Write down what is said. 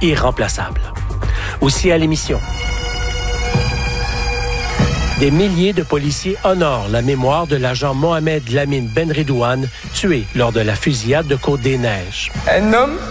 irremplaçable. Aussi à l'émission. Des milliers de policiers honorent la mémoire de l'agent Mohamed Lamine Benredouane, tué lors de la fusillade de Côte-des-Neiges. Un homme